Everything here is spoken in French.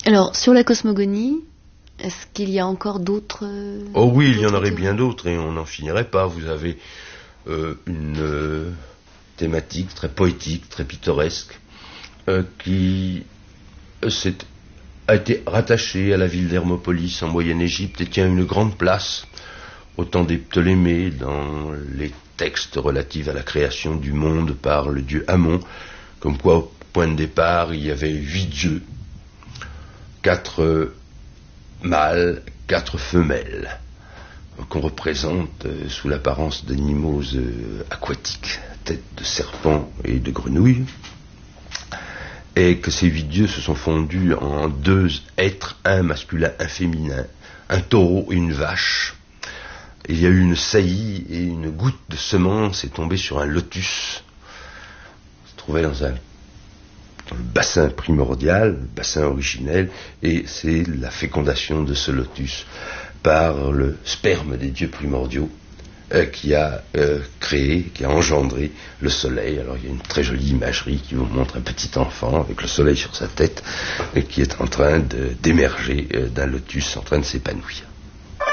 Alors, sur la cosmogonie, est-ce qu'il y a encore d'autres... Oh oui, il y en aurait bien d'autres et on n'en finirait pas. Vous avez une thématique très poétique, très pittoresque, qui a été rattachée à la ville d'Hermopolis en Moyenne-Égypte et tient une grande place au temps des Ptolémées dans les textes relatifs à la création du monde par le dieu Amon, comme quoi au point de départ il y avait 8 dieux, 4 mâles, 4 femelles, qu'on représente sous l'apparence d'animaux aquatiques, tête de serpent et de grenouille, et que ces 8 dieux se sont fondus en 2 êtres, un masculin, un féminin, un taureau et une vache. Il y a eu une saillie et une goutte de semence est tombée sur un lotus, se trouvait dans le bassin primordial, le bassin originel, et c'est la fécondation de ce lotus par le sperme des dieux primordiaux qui a créé, qui a engendré le soleil. Alors il y a une très jolie imagerie qui vous montre un petit enfant avec le soleil sur sa tête et qui est en train d'émerger d'un lotus, en train de s'épanouir.